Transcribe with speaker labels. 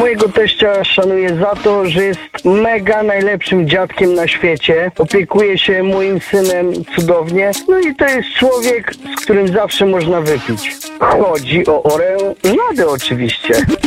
Speaker 1: Mojego teścia szanuję za to, że jest mega najlepszym dziadkiem na świecie. Opiekuje się moim synem cudownie. No i to jest człowiek, z którym zawsze można wypić. Chodzi o Orenadę oczywiście.